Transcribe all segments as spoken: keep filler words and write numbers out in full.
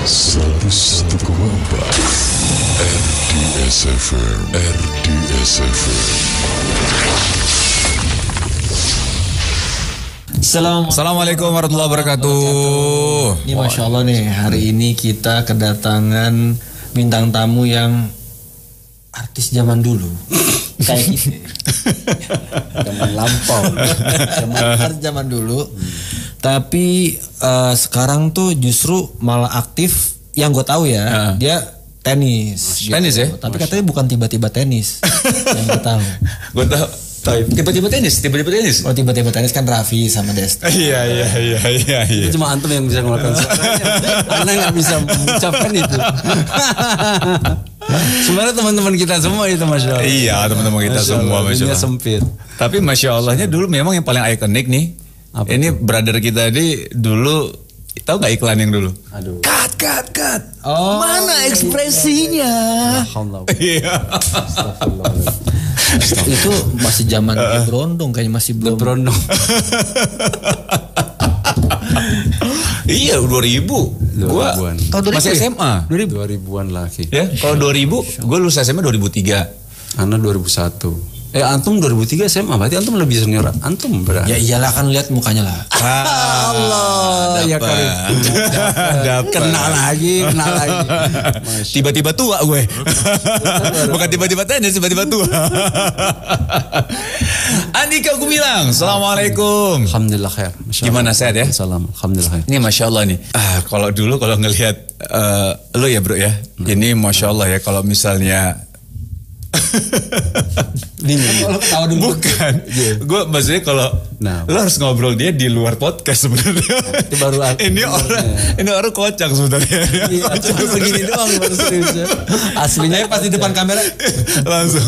seratus satu koma empat R D S F M, R D S F M. Assalamualaikum warahmatullahi wabarakatuh. Ini Masya Allah nih, hari ini kita kedatangan bintang tamu yang artis zaman dulu. Kayak gitu. Zaman lampau. Zaman artis zaman dulu. Tapi uh, sekarang tuh justru malah aktif, yang gue tahu ya, uh. dia tenis. Gitu. Tenis ya? Tapi katanya bukan tiba-tiba tenis. Yang gue tahu. Gue tahu. Tiba-tiba tenis, tiba-tiba tenis. Oh tiba-tiba tenis kan Raffi sama Desta. Iya iya iya iya. iya. Itu cuma antum yang bisa melakukan suaranya. Karena nggak bisa mengucapkan itu. Sebenarnya teman-teman kita semua itu Masya Allah. Iya teman-teman kita Masya semua Allah, Masya Allah. Sempit. Tapi Masya Allahnya dulu memang yang paling ikonik nih. Apa ini itu? Brother kita ini dulu, tahu nggak iklan yang dulu? Aduh. Cut cut cut. Oh, mana ekspresinya? Iya. Itu masih zaman uh, berondong, kayaknya masih belum berondong. Iya dua ribu. Gua masih S M A. dua ribuan lagi. Ya, kalau dua ribu, gue lulus S M A dua ribu tiga. Ana dua ribu satu. Eh antum dua ribu tiga S M A, berarti antum lebih senior. Antum berarti. Ya iyalah, kan lihat mukanya lah. Ah, Allah, ya kan. Kena lagi, kena lagi. Tiba-tiba tua gue. Bukan tiba-tiba tenis, tiba-tiba tua. Andika Gumilang, assalamualaikum. Alhamdulillah khair. Gimana, sehat ya? Salam, alhamdulillah khair. Ini Masya Allah nih. Ah, kalau dulu kalau ngelihat uh, lo ya bro ya, hmm. ini Masya Allah ya kalau misalnya Kalau ketawa dulu. Bukan yeah. Gue maksudnya kalau nah, lo harus ngobrol dia di luar podcast sebenarnya. Itu baru Ini orang Ini orang kocak sebenarnya. Iya, cuma begini doang baru serius ya. Aslinya pas di depan kamera langsung.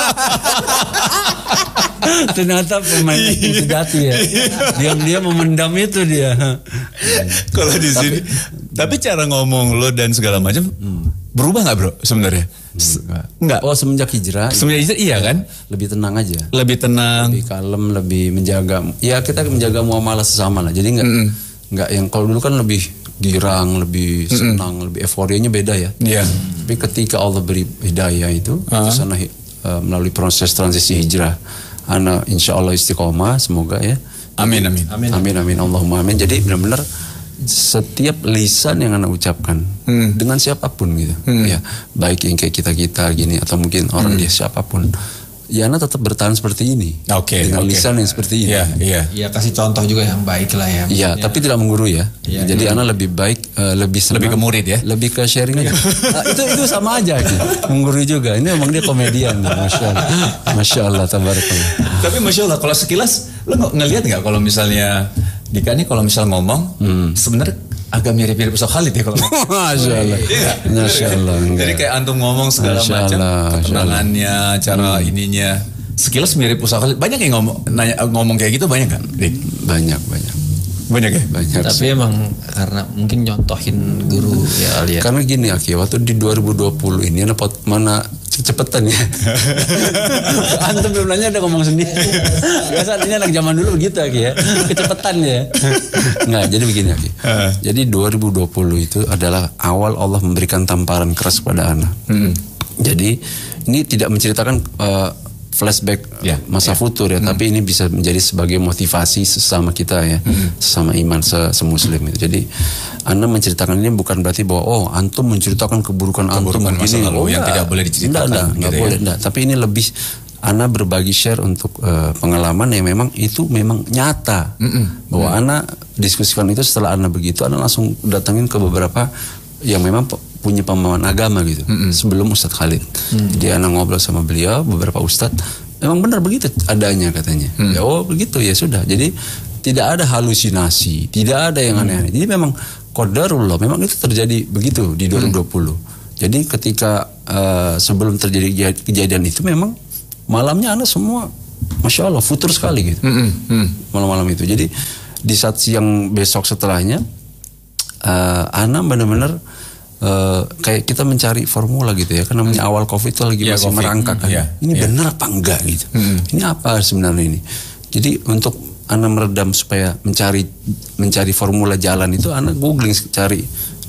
Ternyata pemain acting sejati ya. Diam-diam memendam itu dia. Kalau di sini tapi cara ngomong lo dan segala macam hmm. berubah nggak bro sebenarnya? Enggak. Enggak. Oh semenjak hijrah. Semenjak hijrah iya kan? Lebih tenang aja. Lebih tenang. Lebih kalem, lebih menjaga. Ya kita menjaga muamalah sesama lah. Jadi enggak mm. enggak yang kalau dulu kan lebih girang, lebih senang, mm. lebih euforianya beda ya. Iya. Yeah. Tapi ketika Allah beri hidayah itu, uh-huh. terus ana uh, melalui proses transisi hijrah, ana insya Allah istiqomah, semoga ya. Amin amin. Amin amin, amin Allahumma amin. Jadi benar-benar setiap lisan yang anak ucapkan hmm. dengan siapapun gitu hmm. ya baik yang kayak kita kita gini atau mungkin orang hmm. dia siapapun ya anak tetap bertahan seperti ini okay, dengan okay. lisan yang seperti ini ya yeah, yeah. ya kasih contoh juga yang baik lah ya ya tapi tidak mengguru ya, ya jadi ya. anak lebih baik uh, lebih senang, lebih ke murid ya lebih ke sharing aja nah, itu itu sama aja gitu. Mengguru juga ini memang dia komedian Masya Allah Masya Allah tabarakallah. Tapi Masya Allah kalau sekilas lo ngelihat nggak kalau misalnya Dika nih kalau misal ngomong hmm. sebenarnya agak mirip-mirip Ustaz Khalid ya kalau Masya Allah. Iya. Masya Allah. Jadi kayak antum ngomong segala macam ketenangannya, cara hmm. ininya sekilas mirip Ustaz Khalid. Banyak yang ngomong nanya, ngomong kayak gitu banyak kan? Dik? Banyak banyak. Banyak ya? Banyak. Tapi sih. Emang karena mungkin nyontohin guru ya lihat. Karena gini Aki, waktu di dua ribu dua puluh ini ada pot mana cepetan ya. Antum belum nanya udah ngomong sendiri. Biasa ini anak zaman dulu begitu Aki ya. Kecepetan ya. Enggak, jadi begini Aki. Uh. Jadi dua ribu dua puluh itu adalah awal Allah memberikan tamparan keras kepada anak. Hmm. Jadi ini tidak menceritakan uh, flashback yeah, masa yeah. futur ya, hmm. tapi ini bisa menjadi sebagai motivasi sesama kita ya, hmm. sesama iman se semuslim itu. Jadi Anda menceritakan ini bukan berarti bahwa oh antum menceritakan keburukan, keburukan antum begini, oh, yang tidak boleh diceritakan. Enggak, enggak, enggak gitu boleh, ya? enggak. Tapi ini lebih Anda berbagi share untuk uh, pengalaman yang memang itu memang nyata. Mm-mm. Bahwa mm. Anda diskusikan itu setelah Anda begitu, Anda langsung datangin ke beberapa yang memang punya pemahaman agama gitu. Mm-mm. Sebelum Ustadz Khalid. Mm. Jadi Anda ngobrol sama beliau, beberapa Ustadz, memang benar begitu adanya katanya. Mm. Ya oh begitu ya sudah. Jadi tidak ada halusinasi, tidak ada yang aneh-aneh. Jadi memang qadarullah, memang itu terjadi begitu di dua ribu dua puluh. Mm. Jadi ketika uh, sebelum terjadi kejadian itu memang malamnya Anda semua Masya Allah futur sekali gitu. Mm -hmm. Malam-malam itu. Jadi di saat siang besok setelahnya uh, Anda benar-benar uh, kayak kita mencari formula gitu ya. Karena namanya awal COVID itu lagi yeah, masih COVID. merangkak kan. Yeah. Ini yeah. benar apa enggak gitu. Mm -hmm. Ini apa sebenarnya ini. Jadi untuk Anda meredam supaya mencari mencari formula jalan itu Anda googling cari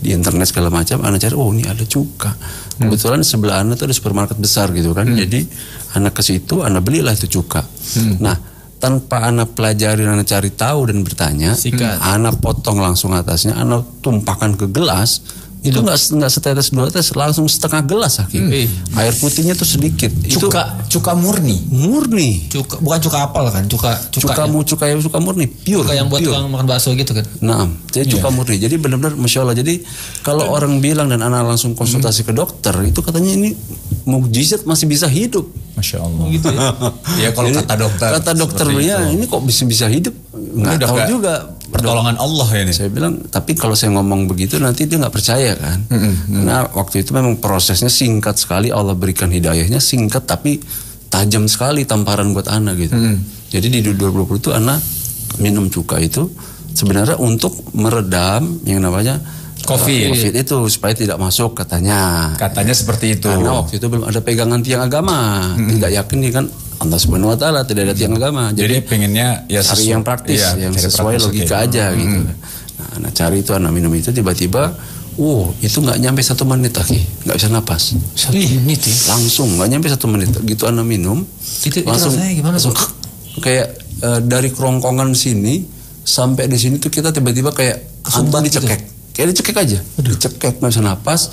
di internet segala macam, Ana cari, oh ini ada cuka. Hmm. Kebetulan sebelah Ana tuh ada supermarket besar gitu kan. Hmm. Jadi Ana ke situ, Ana belilah itu cuka. Hmm. Nah, tanpa Ana pelajari, Ana cari tahu dan bertanya, Sikat. Ana potong langsung atasnya, Ana tumpahkan ke gelas. Itu nggak nggak setetes dua tetes, langsung setengah gelas Hakim. Hmm. Air putihnya tuh sedikit. Cuka itu, cuka murni. Murni. Cuka bukan cuka apel kan? Cuka cuka. Cuka mu cuka yang cuka murni, pure. Cuka yang buat pure. tukang makan bakso gitu kan? Nah, jadi cuka yeah. murni. Jadi benar-benar masya Allah. Jadi kalau hmm. orang bilang dan Ana langsung konsultasi hmm. ke dokter, itu katanya ini mukjizat masih bisa hidup. Masya Allah. Gitu ya. Ya kalau kata dokter. Kata dokter ya ini kok bisa bisa hidup. Nggak tahu juga. Pertolongan Allah ya ini. Saya bilang, tapi kalau saya ngomong begitu nanti dia nggak percaya kan. Mm-hmm. Karena waktu itu memang prosesnya singkat sekali, Allah berikan hidayahnya singkat tapi tajam sekali tamparan buat Ana gitu. Mm. Jadi di dua ribu dua puluh itu Ana minum cuka itu sebenarnya untuk meredam yang namanya COVID. COVID itu supaya tidak masuk katanya. Katanya seperti itu. Karena waktu itu belum ada pegangan tiang agama, mm-hmm. tidak yakin nih kan. Allah subhanahu wa ta'ala tidak ada tiang agama. Jadi, Jadi pengennya ya cari yang praktis, ya, yang sesuai praktis, logika okay. aja hmm. gitu. Nah, anak cari itu, anak minum itu tiba-tiba, oh itu nggak nyampe satu menit lagi, nggak bisa napas. Satu menit ya? Langsung nggak nyampe satu menit. Gitu anak minum, itu, langsung, itu gimana langsung kayak uh, dari kerongkongan sini sampai di sini tuh kita tiba-tiba kayak antum dicekek, gitu? Kayak dicekek aja, Aduh. dicekek nggak bisa napas.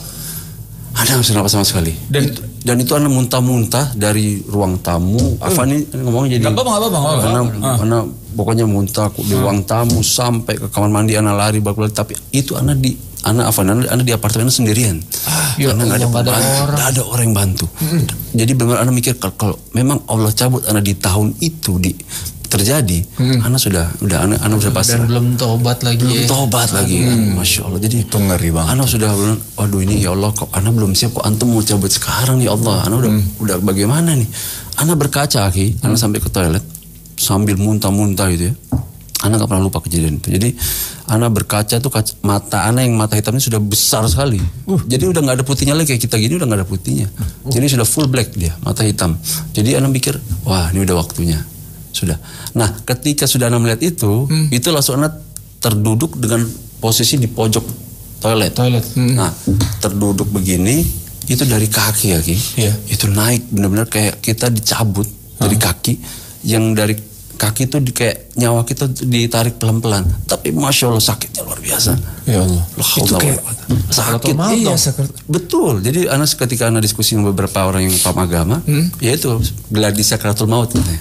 Ada nggak bisa napas sama sekali. Dan itu, dan itu Ana muntah-muntah dari ruang tamu. Uh. Apa nih ngomongnya jadi? Gak apa-apa, gak apa-apa. Karena uh. Ana pokoknya muntah di uh. ruang tamu sampai ke kamar mandi. Ana lari balik-balik. Tapi itu Ana di Ana apa? Ana, Ana di apartemen sendirian. Ah, karena nggak ada, ada orang. Nggak ada orang yang bantu. Hmm. Jadi benar Ana mikir kalau, kalau memang Allah cabut Ana di tahun itu di terjadi, hmm. Ana sudah, udah Ana, Ana sudah pasrah. Dan belum tobat lagi. Belum ya. tobat lagi, hmm. Masya Allah. Jadi itu ngeri banget. Ana sudah bilang, waduh ini ya Allah, kok Ana belum siap, kok antum mau cabut sekarang ya Allah. Ana udah, hmm. udah bagaimana nih? Ana berkaca Aki, Ana hmm. sampai ke toilet sambil muntah-muntah gitu ya. Ana nggak pernah lupa kejadian itu. Jadi Ana berkaca tuh kaca, mata Ana yang mata hitamnya sudah besar sekali. Uh. Jadi udah nggak ada putihnya lagi kayak kita gini, udah nggak ada putihnya. Uh. Jadi sudah full black dia, mata hitam. Jadi Ana pikir, wah ini udah waktunya. Sudah. Nah, ketika sudah Ana melihat itu, hmm. itu langsung Ana terduduk dengan posisi di pojok toilet. Toilet. Hmm. Nah, terduduk begini, itu dari kaki ya, Ki. Yeah. Itu naik benar-benar kayak kita dicabut huh? dari kaki, yang dari kaki itu di, kayak nyawa kita ditarik pelan-pelan. Tapi Masya Allah sakitnya luar biasa. Ya Allah. Itu kayak sakit. Iya, betul. Jadi Ana ketika Ana diskusi dengan beberapa orang yang paham agama, hmm? yaitu gladi sakratul maut katanya.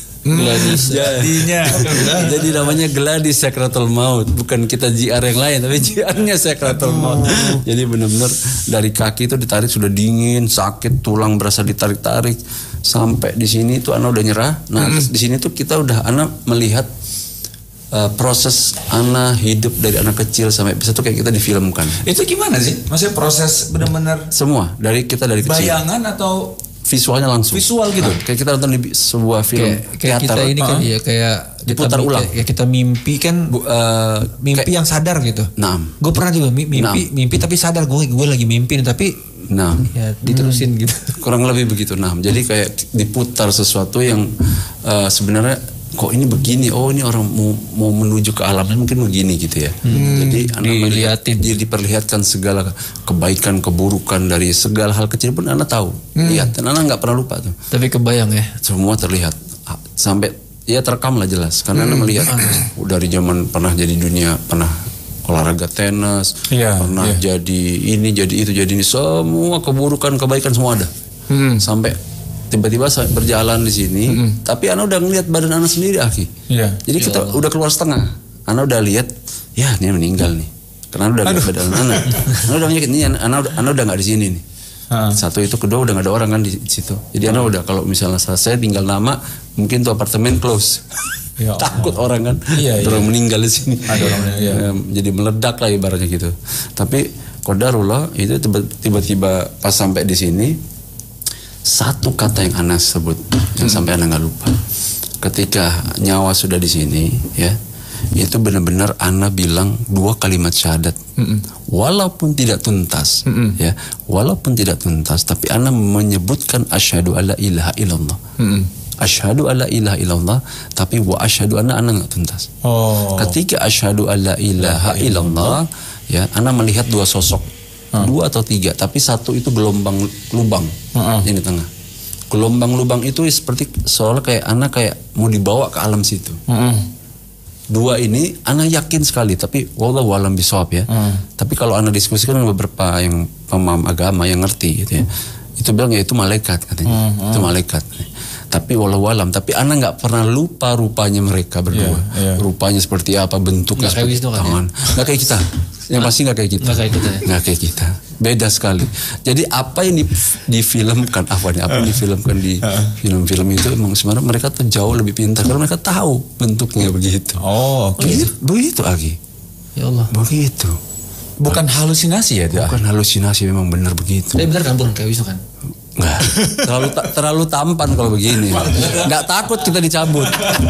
Gladis jadinya jadi namanya Gladis sakratul maut, bukan kita J R yang lain tapi J R-nya sakratul maut. Jadi benar-benar dari kaki itu ditarik sudah dingin, sakit, tulang berasa ditarik-tarik sampai di sini tuh Ana udah nyerah. Nah, mm-hmm. di sini tuh kita udah Ana melihat uh, proses Ana hidup dari anak kecil sampai bisa tuh kayak kita difilmkan. Itu gimana sih? Maksudnya proses benar-benar semua dari kita dari kecil. Bayangan atau visualnya langsung visual gitu. Nah, kayak kita nonton di sebuah film kayak, kayak kita ini kan ya kayak diputar ulang. Ya kita mimpi kan Bu, uh, mimpi kayak, yang sadar gitu. Nah, gue pernah juga mimpi nah. mimpi tapi sadar gue gue lagi mimpi tapi nah ya diterusin hmm. gitu. Kurang lebih begitu. Nah, jadi kayak diputar sesuatu yang uh, sebenarnya kok ini begini, oh ini orang mau mau menuju ke alamnya mungkin begini gitu ya. Hmm, jadi Ana melihatin, di, diperlihatkan segala kebaikan, keburukan dari segala hal kecil pun Ana tahu. Hmm. Lihat, dan Ana nggak pernah lupa tuh. Tapi kebayang ya. Semua terlihat sampai ya terekam lah jelas karena hmm. Ana melihat hmm. dari zaman pernah jadi dunia, pernah olahraga tenis, yeah, pernah yeah. jadi ini, jadi itu, jadi ini, semua keburukan, kebaikan semua ada. Hmm. Sampai tiba-tiba berjalan di sini, mm-hmm. tapi Ana udah ngelihat badan Ana sendiri, Aki. Yeah. Jadi ya kita Allah. Udah keluar setengah. Ana udah lihat, ya ini meninggal nih. Karena udah ngeliat badan Ana. Ana udah ngeliat ini, Ana, Ana udah nggak di sini nih. Ha. Satu itu, kedua udah nggak ada orang kan di situ. Jadi Ana udah kalau misalnya selesai tinggal nama, mungkin tuh apartemen close. Ya takut orang kan, iya, orang iya. meninggal di sini. Ada orang iya. Jadi meledak lah ibaratnya gitu. Tapi qadarullah itu tiba-tiba pas sampai di sini. Satu kata yang Ana sebut yang hmm. sampai Ana nggak lupa. Ketika nyawa sudah di sini, ya, itu benar-benar Ana bilang dua kalimat syahadat, hmm. walaupun tidak tuntas, hmm. ya, walaupun tidak tuntas, tapi Ana menyebutkan asyhadu alla ilaha illallah, hmm. asyhadu alla ilaha illallah, tapi wa asyhadu anna Ana nggak tuntas. Oh. Ketika asyhadu alla ilaha illallah, ya, ana melihat dua sosok, uh. dua atau tiga, tapi satu itu gelombang lubang uh-uh. yang di tengah. Gelombang lubang itu seperti seolah kayak ana kayak mau dibawa ke alam situ. Uh-uh. Dua ini ana yakin sekali, tapi wallahu alam bisawab ya. Uh. Tapi kalau ana diskusikan dengan beberapa yang pemaham agama yang ngerti gitu ya, itu bilang ya itu malaikat katanya, uh-uh. itu malaikat. Tapi walau alam, tapi ana nggak pernah lupa rupanya mereka berdua, yeah, yeah. rupanya seperti apa, bentuknya gak seperti tangan, nggak kayak kita, yang pasti nggak kayak kita, nggak kayak kita, ya? nggak kayak kita, beda sekali. Jadi apa yang di, difilmkan, apa nih, apa yang difilmkan di film-film itu emang sebenarnya mereka tuh jauh lebih pintar karena mereka tahu bentuknya begitu. Oh, oke. Okay. Begitu, begitu Agi. Ya Allah. Begitu. Bukan halusinasi ya? Bukan halusinasi, memang benar begitu. Tapi benar kan, bukan kayak Wisnu kan? Nggak, terlalu terlalu tampan kalau begini. Nggak takut kita dicabut.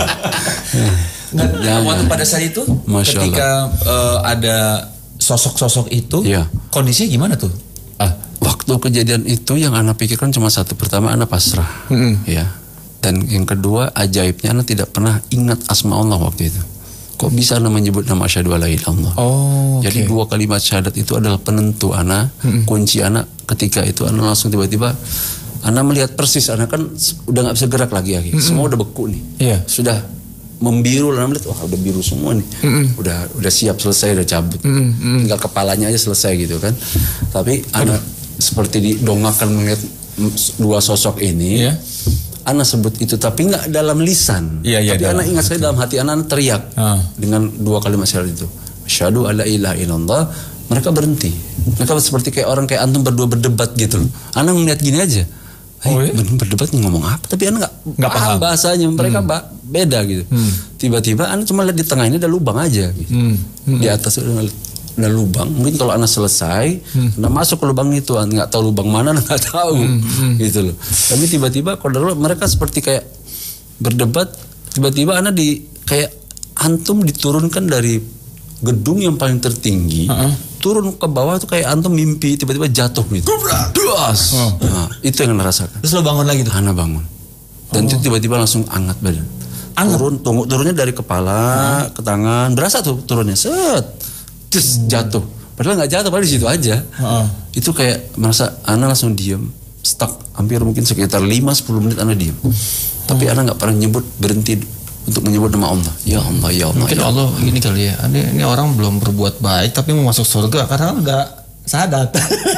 Nah, waktu pada saat itu, Masya ketika uh, ada sosok-sosok itu, ya. Kondisinya gimana tuh? Ah. Waktu kejadian itu yang ana pikirkan cuma satu. Pertama, ana pasrah, mm-hmm. ya. Dan yang kedua, ajaibnya ana tidak pernah ingat asma Allah waktu itu. Kok bisa ana menyebut nama asyhadu alla ilaha illallah? Oh, jadi okay. dua kalimat syahadat itu adalah penentu ana, hmm. kunci ana. Ketika itu ana langsung tiba-tiba ana melihat persis, ana kan udah nggak bisa gerak lagi ya, hmm. semua udah beku nih, yeah. sudah membiru, ana melihat wah udah biru semua nih, hmm. udah udah siap selesai, udah cabut, hmm. tinggal kepalanya aja selesai gitu kan. Tapi ana seperti didongakkan melihat dua sosok ini. Yeah. Ana sebut itu tapi nggak dalam lisan. Iya, iya, tapi ana ingat sekali dalam hati ana teriak ah. dengan dua kalimat syahadat itu. Asyhadu alla ilaha illallah. Mereka berhenti. Mereka seperti kayak orang kayak antum berdua berdebat gitu. Ana ngeliat gini aja. Hey, oh, iya? Berdebat nih ngomong apa? Tapi ana nggak nggak paham bahasanya. Mereka hmm. beda gitu. Hmm. Tiba-tiba ana cuma lihat di tengah ini ada lubang aja. Gitu. Hmm. Hmm. Di atas udah ada lubang. Mungkin kalau anak selesai, hmm. anak masuk ke lubang itu, nggak tahu lubang mana, nggak tahu, hmm. Hmm. gitu loh. Tapi tiba-tiba kalau mereka seperti kayak berdebat, tiba-tiba anak di kayak antum diturunkan dari gedung yang paling tertinggi, uh-uh. turun ke bawah tuh kayak antum mimpi, tiba-tiba jatuh gitu. Das. Oh. Nah, itu yang anak rasakan. Terus lo bangun lagi tuh? Anak bangun. Dan oh. itu tiba-tiba langsung hangat badan. Angat. Turun, tunggu, turunnya dari kepala uh-huh. ke tangan, berasa tuh turunnya, set. Terus jatuh, padahal nggak jatuh, padahal di situ aja. Uh-uh. Itu kayak merasa Ana langsung diem, stuck, hampir mungkin sekitar lima sampai sepuluh menit Ana diem. Uh. Tapi Ana nggak pernah nyebut berhenti untuk menyebut nama Allah. Ya Allah, ya Allah. Mungkin ya Allah ini kali ya. Ini, ini orang belum berbuat baik tapi mau masuk surga karena nggak sadat.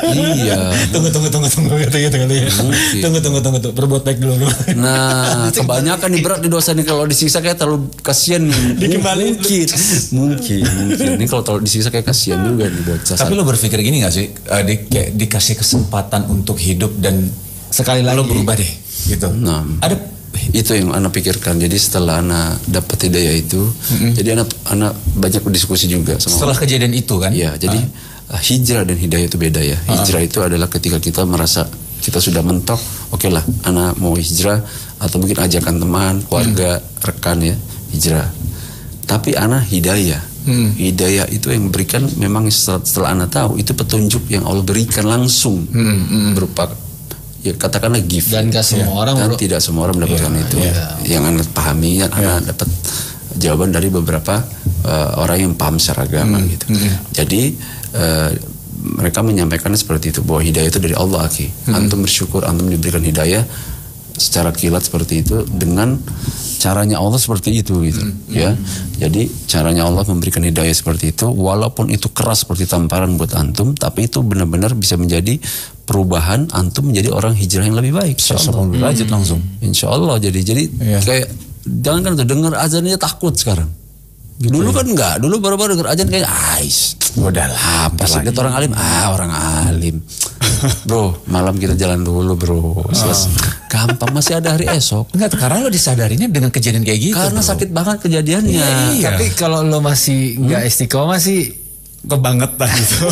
Iya. tunggu tunggu tunggu tunggu gitu gitu kali ya. Tunggu tunggu tunggu tunggu berbuat baik dulu. Nah, kebanyakan nih berat di dosa nih kalau disiksa kayak terlalu kasihan nih. Dikembaliin mungkin. mungkin. Mungkin. Ini kalau terlalu disiksa kayak kasihan juga nih bocah. Tapi lo berpikir gini gak sih? Uh, di, kayak dikasih kesempatan untuk hidup dan sekali lagi lo berubah deh gitu. Nah, ada itu yang anak pikirkan. Jadi setelah anak dapat hidayah itu, mm-hmm. jadi anak anak banyak berdiskusi juga sama setelah orang. Kejadian itu kan? Iya, jadi uh. hijrah dan hidayah itu beda ya. Hijrah uh. itu adalah ketika kita merasa kita sudah mentok, oke okay lah, anak mau hijrah atau mungkin ajakan teman, keluarga, hmm. rekan ya, hijrah. Tapi anak hidayah, hmm. hidayah itu yang berikan memang setelah, setelah anak tahu itu petunjuk yang Allah berikan langsung hmm. Hmm. berupa ya katakanlah gift. Dan gak semua ya. orang dan tidak semua orang mendapatkan ya, itu. Ya. Yang anak pahami, yang ya. anak dapat jawaban dari beberapa uh, orang yang paham secara agama hmm. gitu. Hmm. Jadi uh, mereka menyampaikan seperti itu bahwa hidayah itu dari Allah, Aki. Hmm. Antum bersyukur, antum diberikan hidayah secara kilat seperti itu dengan caranya Allah seperti itu gitu, hmm. ya. Jadi caranya Allah memberikan hidayah seperti itu, walaupun itu keras seperti tamparan buat antum, tapi itu benar-benar bisa menjadi perubahan antum menjadi orang hijrah yang lebih baik. seratus delapan puluh derajat hmm. langsung. Insya Allah. Jadi jadi yeah. kayak jangan kan tuh dengar azannya takut sekarang. Gitu dulu ya. Kan enggak, dulu baru-baru dengar azan kayak ais, udahlah, pas lihat orang alim, ah orang alim. Bro, malam kita jalan dulu bro. Selesai. Oh. Gampang, masih ada hari esok. Enggak, karena lo disadarinya dengan kejadian kayak gitu. Karena bro. Sakit banget kejadiannya. Iya, iya. Tapi kalau lo masih enggak hmm? istiqomah sih kebangetan gitu.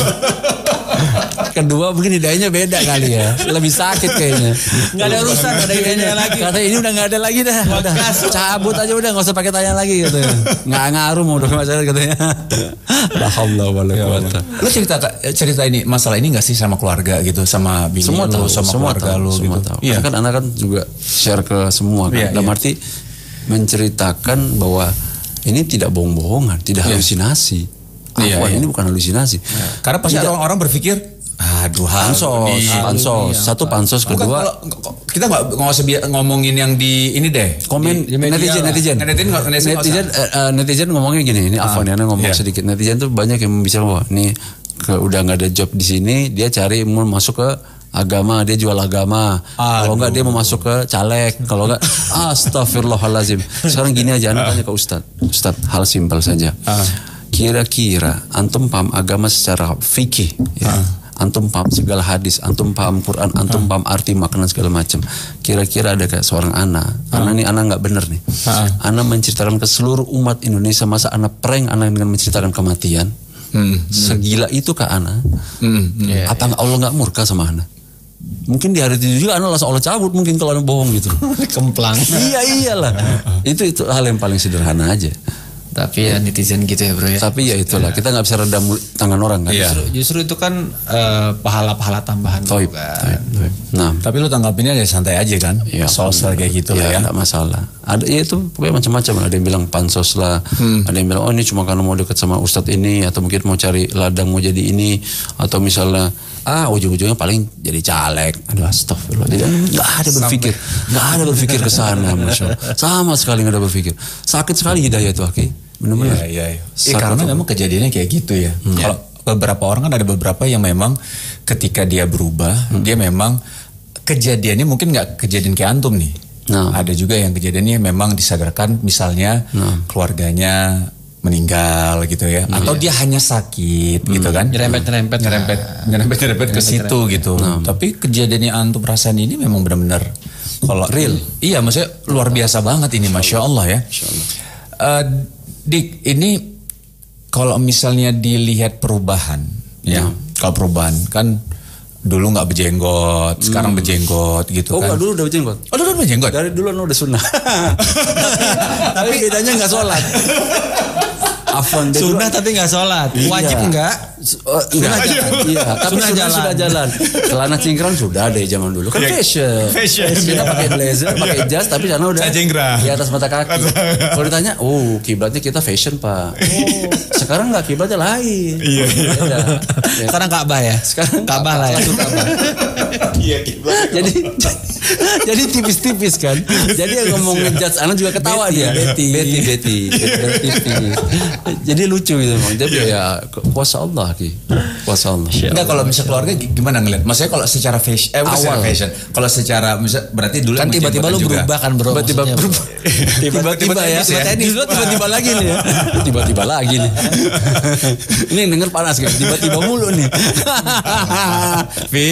Kedua mungkin hidayahnya beda kali ya, lebih sakit kayaknya. Nggak ada urusan, nggak ada hidayahnya lagi. Kata ini udah nggak ada lagi dah, udah cabut aja udah, nggak usah pakai tanya lagi gitu. Nggak ngaruh mau udah masalah katanya. Alhamdulillah wala. Lu cerita cerita ini masalah ini nggak sih sama keluarga gitu, sama bini semua lu, tahu, sama semua keluarga tahu, lu semua gitu. Tahu. Iya. Kan anak kan juga share ke semua kan. Iya, dalam iya. arti menceritakan bahwa ini tidak bohong-bohongan, tidak halusinasi. Iya, Iya, iya. ini bukan halusinasi. Karena pasti Tidak. orang-orang berpikir, aduh Pansos, Haruni. pansos. Satu pansos, Bukan, kedua kalau kita nggak nggak usah bi- ngomongin yang di ini deh. komen Di- di media netizen, lah. netizen, Netizen nggak- netizen nggak netizen, usah. eh, eh, netizen ngomongnya gini, ini Afwan ya, ngomong iya. sedikit. Netizen tuh banyak yang bicara bahwa nih ke, udah nggak ada job di sini, dia cari mau masuk ke agama, dia jual agama. Kalau enggak dia mau masuk ke caleg. Kalau enggak, astagfirullahalazim. Sekarang gini aja, anda tanya ke Ustadz. Ustadz, hal simpel saja. Kira-kira antum paham agama secara fikih, ya. Antum paham segala hadis, antum paham Quran, antum paham arti makna segala macam. Kira-kira ada kayak seorang anak, anak ini anak nggak bener nih. Anak menceritakan ke seluruh umat Indonesia, masa anak prank anak dengan menceritakan kematian. Hmm. Segila itu kak Ana? Hmm. Iya, Apa nggak Allah nggak murka sama Ana? Mungkin di hari itu juga Ana langsung Allah cabut mungkin kalau Ana bohong gitu. Kemplang. Iya iyalah. itu itu hal yang paling sederhana aja. Tapi ya netizen gitu ya bro ya. Tapi ya itulah kita nggak bisa redam tangan orang kan. Iya. Justru, justru itu kan eh, pahala-pahala tambahan Toib. juga. Toib. Nah, Tapi lu tanggapinnya ya santai aja kan? ya, Soal kayak gitu lah ya. Nggak masalah. Ada ya itu pokoknya macam-macam. Ada yang bilang pansos lah. Ada yang bilang oh ini cuma karena mau dekat sama ustadz ini atau mungkin mau cari ladang mau jadi ini atau misalnya ah ujung-ujungnya paling jadi caleg. Aduh astagfirullah. Jadi nggak ada berpikir, nggak ada berpikir ke sana, masya Allah. Sama sekali nggak ada berpikir. Sakit sekali hidayah itu Aki. Benar-benar. Iya, iya, iya. Eh, Sakit karena tuh. memang kejadiannya kayak gitu ya. Kalau beberapa orang kan ada beberapa yang memang ketika dia berubah, dia memang kejadiannya mungkin nggak kejadian kayak antum nih. Nah. Ada juga yang kejadiannya memang disadarkan misalnya keluarganya meninggal gitu ya, atau dia hanya sakit gitu kan, Nyerempet-nyerempet. nyerempet nyerempet nyerempet ke situ gitu. Tapi kejadiannya antum rasain ini memang benar-benar kalau real, iya maksudnya luar biasa banget ini, masya Allah ya. Eh, Dik, ini kalau misalnya dilihat perubahan, ya, kalau perubahan kan dulu nggak berjenggot, sekarang berjenggot gitu Oh kan. enggak, dulu udah berjenggot. Oh, dulu udah berjenggot. Dari dulu udah sunnah. Tapi bedanya nggak sholat. Afwan dia Sunnah dulu- tapi nggak sholat. Iya. Wajib enggak? Oh, enggak, jalan. iya, tapi Sunnah sunnah jalan. sudah jalan. Celana cingkrang sudah ada ya zaman dulu. Kan Ya, fashion. fashion, Kita ya. pakai blazer, pakai jas, tapi sana udah Cingkrang. di atas mata kaki. Kalau ditanya, oh kiblatnya kita fashion pak. Oh, sekarang nggak kiblatnya lain. Iya. Beda. Ya. Sekarang Ka'bah ya? Sekarang Ka'bah lah ya. satu Ka'bah. Iya, jadi jadi tipis-tipis kan. Jadi yang ngomong ngejudge anak juga ketawa Betty, dia. Betty. Betty, Betty, Betty tipis. Jadi lucu gitu bang. Jadi ya kuasa Allah ki, kuasa Allah. Enggak, kalau misalnya keluarga gi- gimana ngeliat? Maksudnya kalau secara fashion, eh bukan secara Awal. fashion. Kalau secara misal berarti dulu Kan emang tiba-tiba lu jenggotan juga. berubah kan bro. Tiba-tiba maksudnya, berubah. bro. Tiba-tiba ya. Tiba-tiba ya. Tiba-tiba tiba-tiba lagi nih ya. Tiba-tiba lagi nih. Ini yang denger panas kan. Tiba-tiba mulu nih. Fi.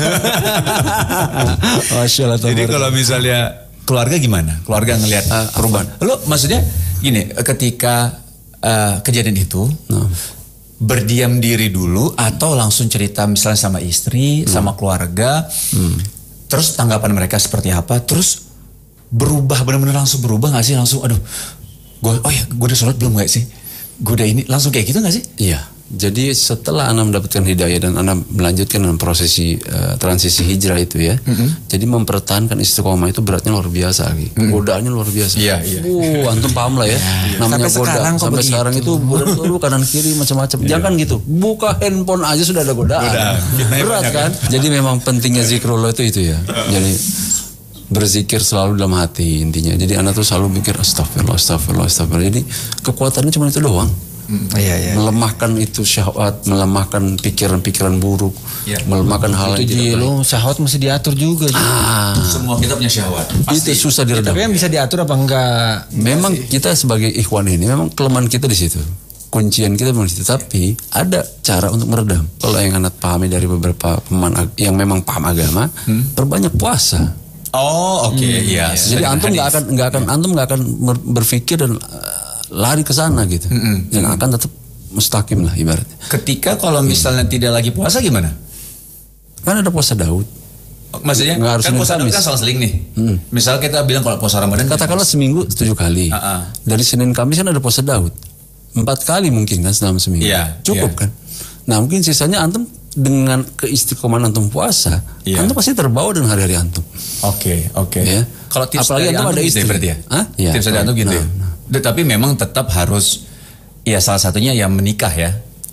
Masya Allah. Jadi kalau misalnya keluarga gimana? Keluarga ngelihat Ah, perubahan. Lu maksudnya gini, ketika eh, kejadian itu Nah. berdiam diri dulu atau langsung cerita misalnya sama istri, sama keluarga. Terus tanggapan mereka seperti apa? Terus berubah benar-benar langsung berubah nggak sih? Langsung aduh, gue oh ya gue udah sholat belum nggak sih? Gue udah ini langsung kayak gitu nggak sih? Iya. Jadi setelah Ana mendapatkan hidayah dan Ana melanjutkan dengan prosesi uh, transisi hijrah itu ya. Jadi mempertahankan istiqomah itu beratnya luar biasa lagi. Godaannya luar biasa. Iya, iya. Uh, antum paham lah ya. Namanya Sampai goda. sekarang kok Sampai begitu. sekarang itu godaan itu kanan kiri macam-macam. Jangan gitu. Buka handphone aja sudah ada godaan. Godaan. Fitnahnya Berat banyak, kan? Jadi memang pentingnya zikrullah itu itu ya. Jadi berzikir selalu dalam hati intinya. Jadi anak tuh selalu mikir astagfirullah, astagfirullah, astagfirullah. Jadi kekuatannya cuma itu doang. Iya iya. Melemahkan itu syahwat, melemahkan pikiran-pikiran buruk, Ya. melemahkan hal Itu yang Ji, tidak baik. lu syahwat mesti diatur juga. Ji. Ah, Semua kita punya syahwat. itu susah diredam. Tapi yang bisa diatur apa enggak? Memang kita sebagai ikhwan ini memang kelemahan kita di situ. Kuncian kita memang di situ. Tapi ada cara untuk meredam. Kalau yang anak pahami dari beberapa pemahaman ag- yang memang paham agama, perbanyak puasa. Oh oke, iya. Jadi Sesuai antum dengan nggak hadis. akan nggak akan antum nggak akan ber- berpikir dan uh, lari ke sana gitu. Dan akan tetap mustaqim lah ibaratnya. Ketika kalau misalnya tidak lagi puasa gimana? Kan ada puasa Daud. Maksudnya Nggak harus kan Senin puasa Daud Kamis. kan salah seling nih. Misal kita bilang kalau puasa Ramadan Katakanlah seminggu tujuh kali. Ah, ah. Dari Senin Kamis kan ada puasa Daud. Empat kali mungkin kan selama seminggu. Iya, Cukup iya. kan. Nah mungkin sisanya antum dengan keistiqomahan antum puasa, Iya. antum pasti terbawa dengan hari-hari antum. Oke, oke. Ya. Kalau tips Apalagi dari antum antum ada gitu istri. ya berarti ya? Hah? Iya. Tips dari antum gitu Nah, ya? nah. Duh, tapi memang tetap harus, ya salah satunya ya menikah ya.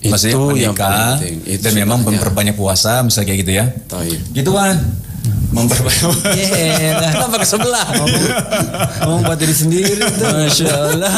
maksudnya Itu yang menikah penting. Itu dan memang sebenarnya. memperbanyak puasa misalnya kayak gitu ya. Taib. Gitu kan. Memperbanyak. Yelah. Kenapa ke sebelah? Ngomong buat diri sendiri tuh. Masya Allah.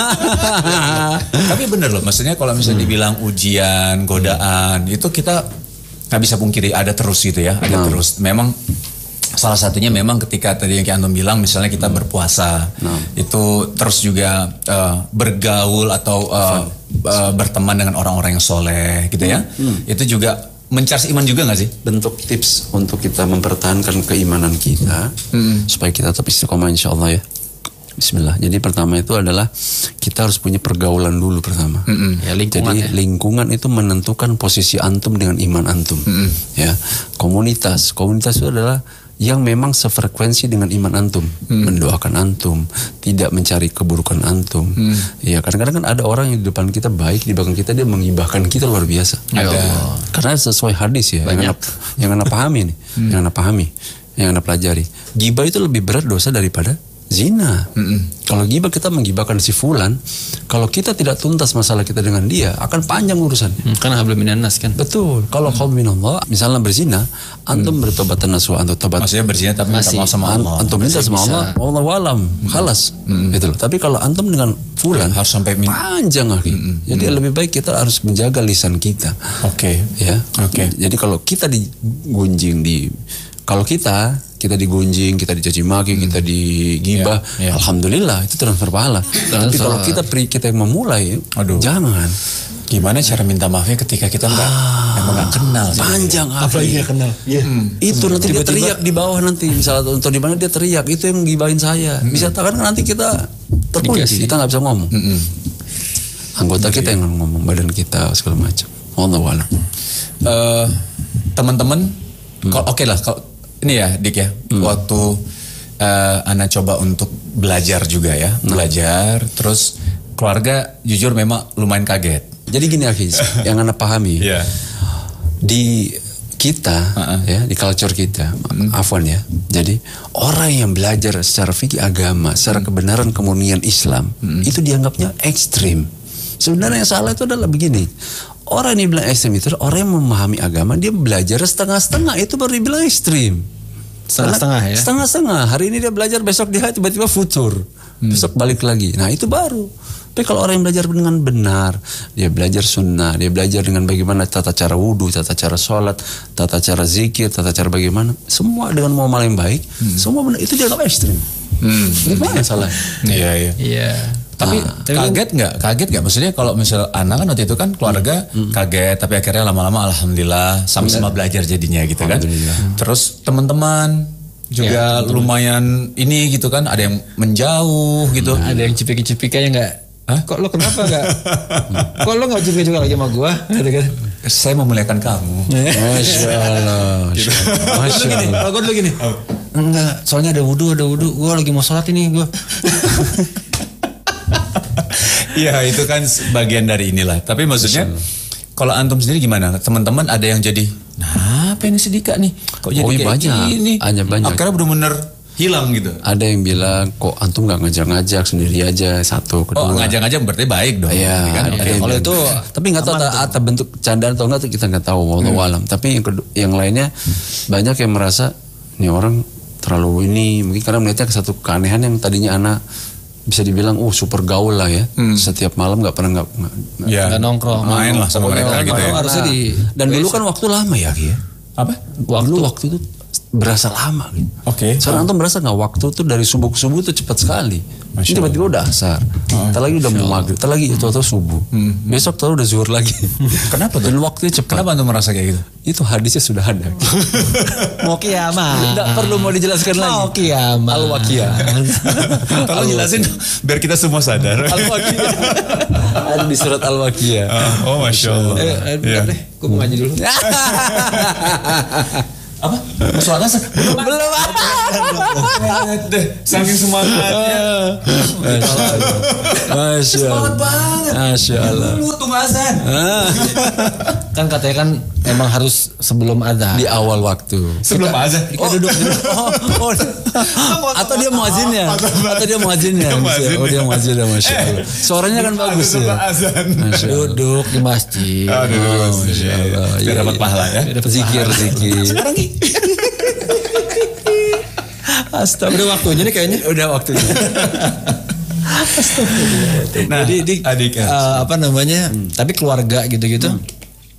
Tapi bener loh, maksudnya kalau misalnya dibilang ujian, godaan, itu kita nggak bisa pungkiri ada terus gitu ya, ada Nah. terus. Memang salah satunya memang ketika tadi yang kayak Antum bilang, misalnya kita berpuasa, Nah. itu terus juga uh, bergaul atau uh, uh, berteman dengan orang-orang yang soleh, gitu ya. Itu juga mencari iman juga nggak sih? Bentuk tips untuk kita mempertahankan keimanan kita supaya kita tetap istiqomah insya Allah ya. Bismillah. Jadi pertama itu adalah kita harus punya pergaulan dulu pertama. Ya, lingkungan Jadi ya. lingkungan itu menentukan posisi antum dengan iman antum. Ya, komunitas, komunitas itu adalah yang memang sefrekuensi dengan iman antum, mendoakan antum, tidak mencari keburukan antum. Ya, kadang-kadang kan ada orang yang di depan kita baik, di belakang kita dia menghibahkan kita luar biasa. Ada. Karena sesuai hadis ya, yang anda, yang anda pahami nih, yang anda pahami, yang anda pelajari. Ghibah itu lebih berat dosa daripada zina. Kalau ghibah kita menggibahkan si fulan, kalau kita tidak tuntas masalah kita dengan dia, akan panjang urusannya. Hmm, kan hablum minan nas kan. Betul. Kalau kau minallah, misalnya berzina, antum bertobat nasuha, antum tobat. Maksudnya berzina tapi minta Masih. maaf sama An- Allah. antum minta sama Allah, Allah walam, khalas. Gitu loh. Tapi kalau antum dengan fulan, Harus sampai min- panjang akhi. Jadi lebih baik kita harus menjaga lisan kita. Oke. Ya. Oke. Jadi kalau kita digunjing di kalau kita kita digunjing, kita dicaci maki, kita digibah, Iya, iya. alhamdulillah itu transfer pahala. Tapi kalau kita pri- kita yang memulai, Aduh. jangan. Gimana cara minta maafnya ketika kita nggak emang nggak kenal? Panjang Apalagi akhi. nggak kenal. Iya. Itu nanti dia teriak di bawah nanti, misalnya atau di mana dia teriak, itu yang gibahin saya. Bisa takkan nanti kita terkunci, kita nggak bisa ngomong. Anggota kita yang ngomong, badan kita segala macam. Allah wa'ala. Eh, teman-teman, kalau- oke lah, kalau ini ya Dik ya, waktu eh, Ana coba untuk belajar juga ya, belajar, terus keluarga jujur memang lumayan kaget. Jadi gini Akhi, yang anda pahami Iya. di kita ya, di culture kita, afwan ya. Jadi orang yang belajar secara fikih agama, secara kebenaran kemurnian Islam, itu dianggapnya ekstrim. Sebenarnya yang salah itu adalah begini. Orang yang bilang ekstrim itu orang yang memahami agama, dia belajar setengah-setengah, itu baru dibilang ekstrim. Setengah-setengah ya. Setengah-setengah. Hari ini dia belajar, besok dia tiba-tiba futur. Besok balik lagi. Nah itu baru. Tapi kalau orang yang belajar dengan benar, dia belajar sunnah, dia belajar dengan bagaimana tata cara wudhu, tata cara sholat, tata cara zikir, tata cara bagaimana, semua dengan muamalah yang baik, semua benar. Itu dianggap ekstrim. Hmm. Gimana salah? Iya iya. Iya. Tapi kaget nggak? Kaget nggak? Maksudnya kalau misal Ana kan waktu itu kan keluarga kaget, tapi akhirnya lama-lama alhamdulillah sama-sama belajar jadinya gitu kan. Terus teman-teman juga lumayan ini gitu kan, ada yang menjauh gitu. Ada yang cipik-cipik aja nggak? Kok lo kenapa nggak? Kok lo nggak cipik juga lagi sama gua? Gitu kan? Saya memuliakan kamu. Masya Allah. Masya Lu gini, Allah. kalau gua dulu gini. Enggak, soalnya ada wudhu, ada wudhu. Gua lagi mau sholat ini gua. Iya itu kan bagian dari inilah. Tapi maksudnya kalau antum sendiri gimana? Teman-teman ada yang jadi, nah apa ini sedikit nih? Kok jadi Oh, iya, kayak banyak. gini? Ada banyak. Akhirnya bener-bener hilang gitu. Ada yang bilang kok antum nggak ngajak-ngajak sendiri aja satu kedua. Oh ngajak-ngajak berarti baik dong. Iya, kan? ada Oke. yang Kalau bilang. itu tapi nggak tahu atau bentuk candaan atau enggak tuh kita nggak tahu, wallahu alam. Tapi yang kedu- yang lainnya banyak yang merasa ini orang terlalu ini, mungkin karena melihatnya ke satu keanehan yang tadinya anak bisa dibilang oh super gaul lah ya. Setiap malam nggak pernah nggak nggak- Ya, Nggak nongkrong. main lah sama mereka gitu ya. Harusnya di dan dulu kan waktu lama ya Ki ya. Apa? Waktu dulu waktu itu berasa lama gitu. Oke. Sekarang antum berasa nggak waktu tuh dari subuh ke subuh tuh cepat sekali. Ini tiba-tiba udah asar. Entar lagi udah mau maghrib, entar lagi itu atau subuh. Besok tahu udah zuhur lagi. Kenapa tuh? Dan waktunya cepat. Kenapa antum merasa kayak gitu? Itu hadisnya sudah ada. mau kiamat. Tidak perlu mau dijelaskan lagi. Mau kiamat. Al-Waqiyah. Tolong jelasin biar kita semua sadar. Al-Waqiyah. Ada di surat Al-Waqiyah. Oh, masya Allah. Eh, eh, bentar deh, gue mau ngaji dulu. Apa? Sholat asar belum belum deh saking semangatnya. Masya Allah. Masya Allah. Lu tunggu azan. Kan katanya kan emang harus sebelum azan. Di awal waktu. Sebelum azan. Oh, duduk, duduk. Oh, oh. Atau dia muazinnya. Atau dia muazinnya. Oh, dia muazinnya, Masya Allah. Suaranya kan bagus ya. Duduk di masjid. Oh, duduk di masjid. Masya Allah. Biar dapat pahala ya. Zikir, zikir. Sekarang nih. Astaga. Udah waktunya nih kayaknya. Udah waktunya. Nah, jadi di, adik ya. uh, apa namanya? Hmm. Tapi keluarga gitu-gitu. Hmm.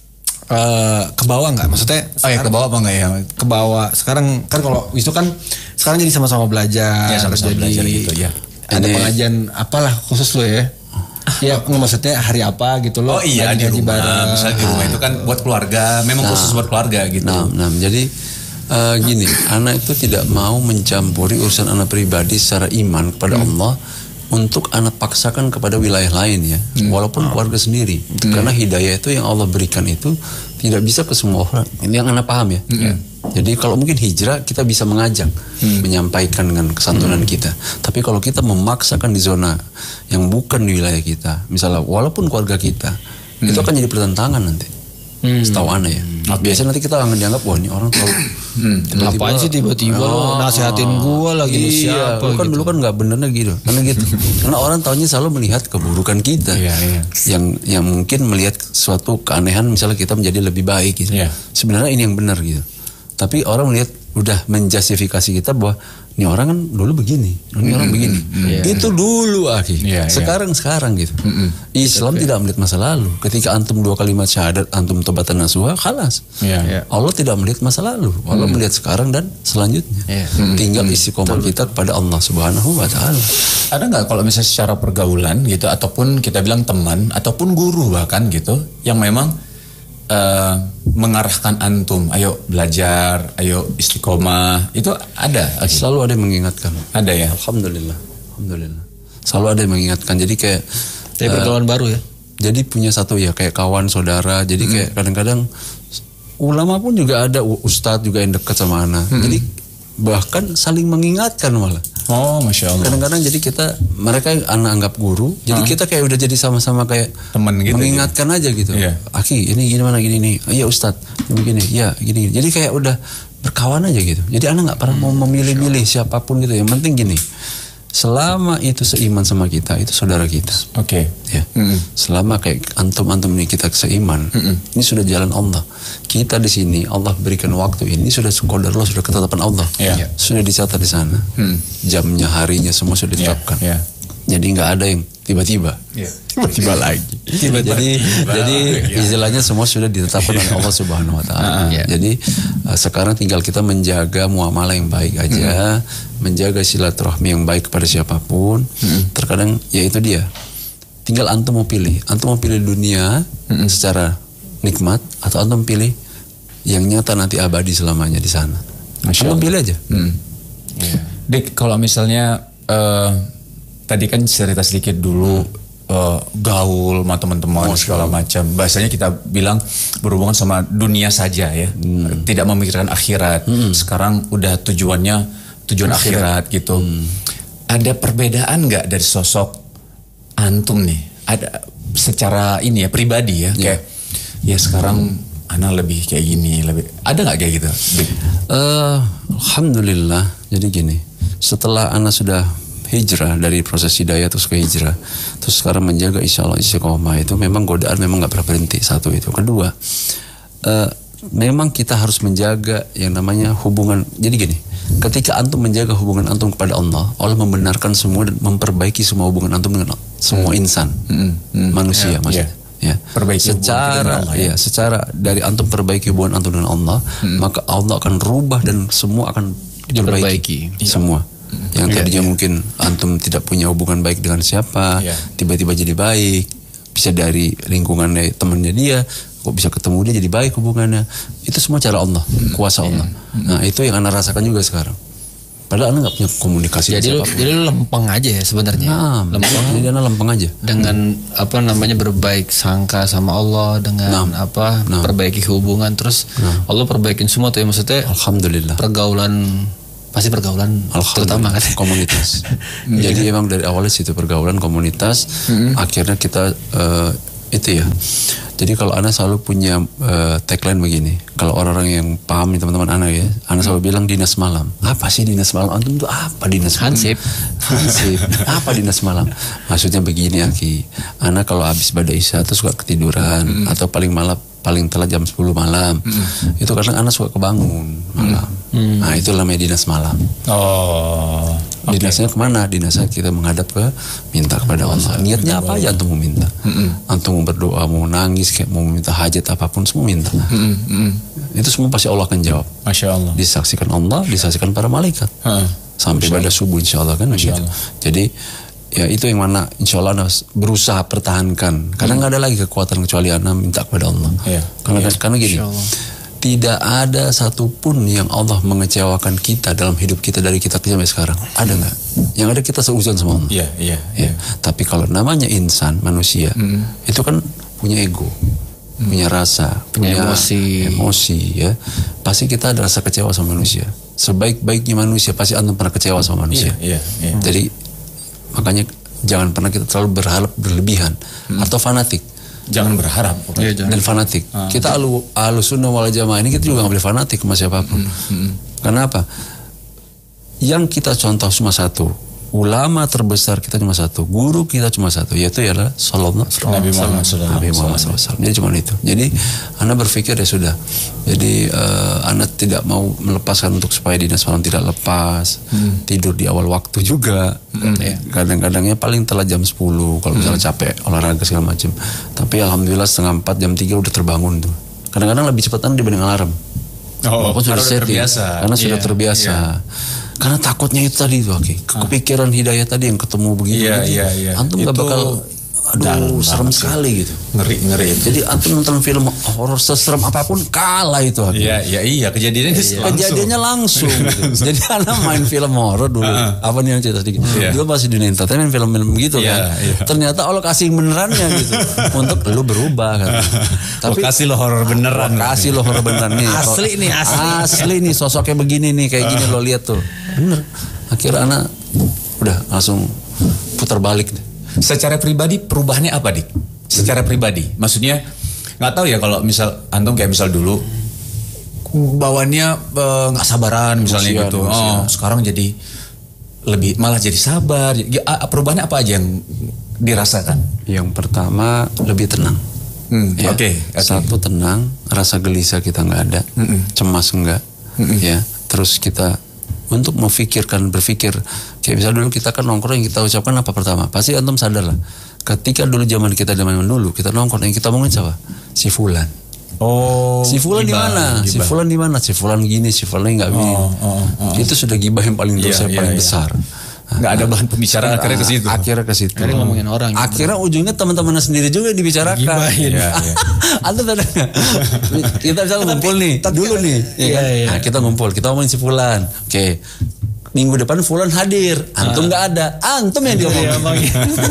Uh, ke bawah nggak? Maksudnya? Oh ya ke bawah apa nggak ya? Ke bawah. Sekarang kan kalau Wisnu kan sekarang jadi sama-sama belajar. Ya sama-sama jadi, belajar gitu ya. Ada pengajian apalah khusus lo ya? Ya maksudnya hari apa gitu loh. Oh iya di rumah. Bareng. Misalnya di rumah itu kan buat keluarga. Memang nah, khusus buat keluarga gitu. Nah, nah jadi uh, gini, anak itu tidak mau mencampuri urusan anak pribadi secara iman kepada hmm. Allah. Untuk anak paksakan kepada wilayah lain ya, hmm. walaupun keluarga sendiri, hmm. karena hidayah itu yang Allah berikan itu tidak bisa ke semua orang. Ini yang anak paham ya. Hmm. Jadi kalau mungkin hijrah kita bisa mengajak, hmm. menyampaikan dengan kesantunan hmm. kita. Tapi kalau kita memaksakan di zona yang bukan di wilayah kita, misalnya walaupun keluarga kita, hmm. itu akan jadi pertentangan nanti. Hmm. Setahu Ana ya. Hmm. Biasanya nanti kita akan dianggap wah ini orang terlalu hmm. tiba-tiba, ngapain sih tiba-tiba oh, lo nasihatin gue lagi iya, siapa lu kan gitu. Dulu kan nggak benernya gitu. Karena gitu. Karena orang tahunya selalu melihat keburukan kita. Iya, iya. Yang yang mungkin melihat suatu keanehan misalnya kita menjadi lebih baik gitu. Iya. Sebenarnya ini yang benar gitu. Tapi orang melihat udah menjustifikasi kita bahwa ini orang kan dulu begini, ini orang begini. Mm-hmm. Itu dulu akhi. Yeah, sekarang yeah. sekarang gitu. Mm-hmm. Islam okay. tidak melihat masa lalu. Ketika antum dua kalimat syahadat, antum tobatan nasuha, khalas. Yeah, yeah. Allah tidak melihat masa lalu. Allah mm-hmm. melihat sekarang dan selanjutnya. Yeah. Mm-hmm. Tinggal istiqomah kita kepada Allah Subhanahu wa taala. Ada nggak kalau misalnya secara pergaulan gitu ataupun kita bilang teman ataupun guru bahkan gitu yang memang Uh, mengarahkan antum, ayo belajar, ayo istiqomah, itu ada? Okay. Selalu ada yang mengingatkan. Ada ya? Alhamdulillah, alhamdulillah. Selalu ada yang mengingatkan. Jadi kayak kayak uh, pergaulan baru ya. Jadi punya satu ya kayak kawan saudara. Jadi hmm. kayak kadang-kadang ulama pun juga ada, ustadz juga yang dekat sama anak. Hmm. Jadi bahkan saling mengingatkan malah. Oh, masya Allah. Kadang-kadang jadi kita mereka anak anggap guru, jadi uh-huh. kita kayak udah jadi sama-sama kayak teman gitu, mengingatkan gitu. aja gitu. Yeah. Aki, ini gimana gini nih? Oh, iya Ustadz, begini, ya gini. Jadi kayak udah berkawan aja gitu. Jadi anak nggak pernah mau memilih-milih siapapun gitu. Yang penting gini, selama itu seiman sama kita, itu saudara kita. Oke. Okay. Ya. Mm-hmm. Selama kayak antum-antum ini kita seiman, mm-hmm. ini sudah jalan Allah. Kita di sini Allah berikan waktu ini sudah qadar Allah, sudah ketetapan Allah. Yeah. Sudah dicatat di sana. Mm. Jamnya, harinya semua sudah ditetapkan. Yeah. Yeah. Jadi nggak ada yang tiba-tiba. Yeah. Tiba-tiba lagi. Tiba-tiba. Jadi tiba, jadi yeah. istilahnya semua sudah ditetapkan oleh Allah Subhanahu wa taala. Uh-huh. Yeah. Jadi uh, sekarang tinggal kita menjaga muamalah yang baik aja, mm. menjaga silaturahmi yang baik kepada siapapun. Mm. Terkadang ya itu dia. Tinggal antum mau pilih, antum mau pilih dunia mm-hmm. secara nikmat atau antum pilih yang nyata nanti abadi selamanya di sana. Antum pilih aja. Mm. Yeah. Dik, kalau misalnya uh, tadi kan cerita sedikit dulu uh, gaul sama teman-teman oh, segala macam. Bahasanya kita bilang berhubungan sama dunia saja ya, mm. tidak memikirkan akhirat. Mm. Sekarang udah tujuannya tujuan akhirat, akhirat gitu. Mm. Ada perbedaan nggak dari sosok antum nih, ada secara ini ya pribadi ya, yeah. kayak ya sekarang hmm. anak lebih kayak gini, lebih ada nggak kayak gitu? Uh, Alhamdulillah. Jadi gini, setelah anak sudah hijrah dari proses hidayah terus ke hijrah, terus sekarang menjaga insya Allah istiqomah itu memang godaan memang nggak pernah berhenti. Satu itu, kedua, uh, memang kita harus menjaga yang namanya hubungan. Jadi gini. Ketika antum menjaga hubungan antum kepada Allah, Allah membenarkan semua dan memperbaiki semua hubungan antum dengan semua hmm. insan, hmm. Hmm. manusia yeah. maksudnya. Yeah. Ya. Perbaiki secara Allah, ya. ya, secara dari antum perbaiki hubungan antum dengan Allah, hmm. maka Allah akan rubah dan semua akan diperbaiki yeah. semua. Hmm. Yang yeah, tadinya yeah. mungkin antum tidak punya hubungan baik dengan siapa, yeah. tiba-tiba jadi baik, bisa dari lingkungannya temannya dia. Kok bisa ketemu dia jadi baik hubungannya. Itu semua cara Allah, kuasa Allah. Nah itu yang Anda rasakan juga sekarang. Padahal anak nggak punya komunikasi. Jadi lu, jadi lu lempeng aja ya sebenarnya. Nah, lempeng. Jadi anak lempeng aja. Dengan apa namanya berbaik sangka sama Allah, dengan nah, apa nah. perbaiki hubungan, terus nah. Allah perbaikin semua tuh ya, maksudnya. Alhamdulillah. Pergaulan pasti pergaulan terutama kan komunitas. Jadi emang dari awalnya situ pergaulan komunitas, mm-hmm. akhirnya kita uh, itu ya. Jadi kalau Ana selalu punya uh, tagline begini. Kalau orang-orang yang paham nih teman-teman Ana ya, Ana selalu bilang dinas malam. Apa sih dinas malam? Antum itu apa dinas malam? Hansip. Hansip. Apa dinas malam? Maksudnya begini Aki. Ana kalau habis pada isya tuh suka ketiduran mm-hmm. atau paling malam paling telat jam sepuluh malam. Mm-hmm. Itu karena Ana suka kebangun malam. Mm-hmm. Nah, itu namanya dinas malam. Oh. Okay. Dinasnya kemana? Dinasnya kita menghadap ke minta kepada Allah. Niatnya apa aja antum mau minta. Mm-hmm. Antum mau berdoa, mau nangis, kayak mau minta hajat apapun semua minta. Mm-hmm. Itu semua pasti Allah akan jawab. Masya Allah. Disaksikan Allah, disaksikan para malaikat. Ha. Sampai pada subuh insya Allah kan. Masya Allah. Jadi ya itu yang mana insya Allah berusaha pertahankan. Karena nggak hmm. ada lagi kekuatan kecuali Anda minta kepada Allah. Ya. Karena, ya. karena gini. Tidak ada satupun yang Allah mengecewakan kita dalam hidup kita dari kita sampai sekarang. Ada nggak? Yang ada kita seuzon sama Allah. Iya, iya. Ya. Tapi kalau namanya insan, manusia, mm. itu kan punya ego, mm. punya rasa, punya, punya emosi, emosi ya. Pasti kita ada rasa kecewa sama manusia. Sebaik-baiknya manusia pasti antum pernah kecewa sama manusia. Iya, iya, iya. Jadi makanya jangan pernah kita terlalu berharap berlebihan mm. atau fanatik. Jangan berharap ya, jangan. Dan fanatik. Ah. Kita alu alu sunnah wal jamaah ini kita juga nggak boleh fanatik sama siapapun. Hmm, hmm. Karena apa? Yang kita contoh cuma satu, ulama terbesar kita cuma satu, guru kita cuma satu, yaitu ialah sallallahu Nabi Muhammad sallallahu alaihi wasallam. Jadi cuma itu. Jadi Anda berpikir ya sudah. Jadi uh, Anda tidak mau melepaskan untuk supaya dinas malam tidak lepas, hmm. tidur di awal waktu juga. Hmm. Ya. Kadang-kadangnya paling telat jam sepuluh kalau misalnya hmm. capek olahraga segala macam. Tapi alhamdulillah setengah empat jam tiga udah terbangun tuh. Kadang-kadang lebih cepatan dibanding alarm. Oh, Walaupun sudah setting, terbiasa. Karena yeah. sudah terbiasa. Yeah. Karena takutnya itu tadi tuh, okay. kepikiran hidayah tadi yang ketemu begitu. Iya, iya, iya. Antum nggak bakal, aduh serem sekali gitu. Ngeri, ngeri. Jadi antum nonton film horor seserem apapun kalah itu. Iya, iya, iya. Kejadiannya iya. langsung. Kejadiannya langsung. Gitu. Jadi anak main film horor dulu. Uh-huh. Apa nih yang cerita sedikit? Yeah. Dulu masih dunia entertainment film-film begitu yeah, kan. Yeah. Ternyata Allah kasih benerannya gitu. Untuk lu berubah kan. Tapi kasih lo horor beneran. Kasih lo horor beneran nih. Asli nih, asli. Asli nih sosoknya begini nih kayak gini lo lihat tuh. Bener. Akhirnya anak udah langsung putar balik deh. Secara pribadi perubahannya apa Dik? Secara pribadi, maksudnya nggak tahu ya kalau misal antum kayak misal dulu bawaannya nggak uh, sabaran misalnya manusia, gitu, manusia. Oh sekarang jadi lebih malah jadi sabar. Perubahannya apa aja yang dirasakan? Yang pertama lebih tenang. Hmm, ya. Oke. Okay, okay. Satu tenang, rasa gelisah kita nggak ada, mm-mm. cemas enggak, mm-mm. ya. Terus kita untuk memikirkan, berpikir kayak misalnya dulu kita kan nongkrong yang kita ucapkan apa pertama? Pasti antum sadar lah. Ketika dulu zaman kita zaman dulu kita nongkrong yang kita ngomongin siapa? Si Fulan. Oh. Si Fulan di mana? Si Fulan di mana? Si Fulan gini, si Fulan nggak gini. Oh, oh, oh. Itu sudah gibah yang paling dosa yeah, yang paling yeah, besar. Nggak nah, ada bahan pembicaraan nah, akhirnya ke situ. Akhirnya ke situ. Akhirnya ngomongin orang. Akhirnya gitu. Ujungnya teman-temannya sendiri juga dibicarakan. Gibahin. Ya, ya. Atau kita bisa ngumpul nih, dulu nih. Ya kan? Iya. Nah, kita ngumpul, kita ngomongin si Fulan. Oke. Okay. Minggu depan Fulan hadir, antum nggak ah. ada, antum yang diomongin.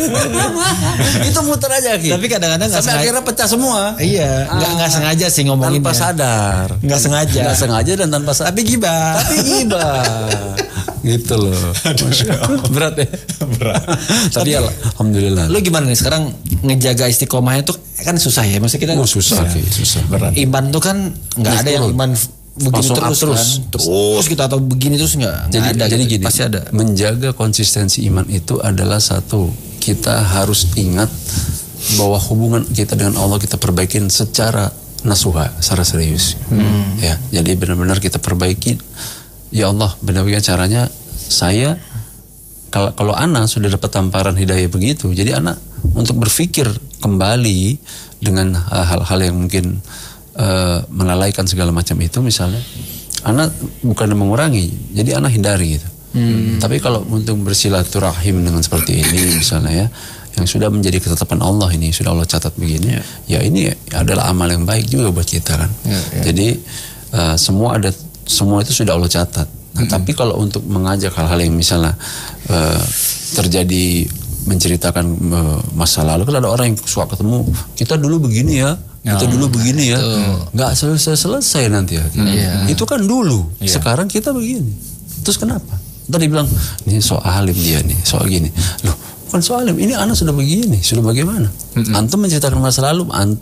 Itu muter aja Ki. Tapi kadang-kadang nggak sampai akhirnya pecah semua. Iya, nggak nggak ah. sengaja sih ngomongin. Tanpa sadar. Nggak sengaja. Nggak sengaja dan tanpa sadar. Tapi gibah. Tapi gibah. Gitu loh. Berat ya. Berat. Tapi ya, alhamdulillah. Lu gimana nih sekarang ngejaga istiqomahnya tuh kan susah ya? Maksudnya kita oh, susah, ya. Okay, susah. Berat. Iman tuh kan nggak ada yang iman begini terus, terus terus kan? terus kita atau begini terus nggak jadi ada jadi gitu. Gini Pasti ada. Menjaga konsistensi iman itu adalah satu, kita harus ingat bahwa hubungan kita dengan Allah kita perbaikin secara nasuha, secara serius. hmm. Ya, jadi benar-benar kita perbaiki. Ya Allah, benar-benar caranya saya kalau kalau anak sudah dapat tamparan hidayah begitu, jadi anak untuk berpikir kembali dengan hal-hal yang mungkin Uh, melalaikan segala macam itu misalnya, anak bukan mengurangi, jadi anak hindari gitu. Hmm. Tapi kalau untuk bersilaturahim dengan seperti ini misalnya ya, yang sudah menjadi ketetapan Allah ini sudah Allah catat begini, yeah. ya ini adalah amal yang baik juga buat kita kan. Yeah, yeah. Jadi uh, semua ada, semua itu sudah Allah catat. Nah, hmm. tapi kalau untuk mengajak hal-hal yang misalnya uh, terjadi menceritakan uh, masa lalu, kan ada orang yang suka ketemu, kita dulu begini ya, kita oh, dulu begini ya, nggak selesai-selesai nanti ya. Hmm. Itu kan dulu, yeah. Sekarang kita begini. Terus kenapa? Tadi bilang, ini soal alim dia nih, soal gini. Loh, bukan soal alim, ini anak sudah begini, sudah bagaimana? Hmm. Antum menceritakan masa lalu, antum